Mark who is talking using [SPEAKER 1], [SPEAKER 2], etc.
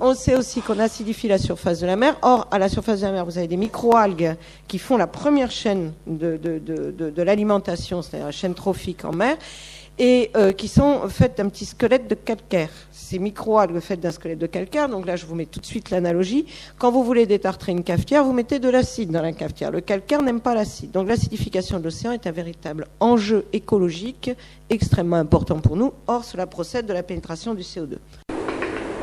[SPEAKER 1] on sait aussi qu'on acidifie la surface de la mer. Or, à la surface de la mer, vous avez des microalgues qui font la première chaîne de l'alimentation, c'est-à-dire la chaîne trophique en mer, et qui sont faites d'un petit squelette de calcaire. Ces microalgues faites d'un squelette de calcaire, donc là je vous mets tout de suite l'analogie. Quand vous voulez détartrer une cafetière, vous mettez de l'acide dans la cafetière. Le calcaire n'aime pas l'acide. Donc l'acidification de l'océan est un véritable enjeu écologique extrêmement important pour nous. Or, cela procède de la pénétration du CO2.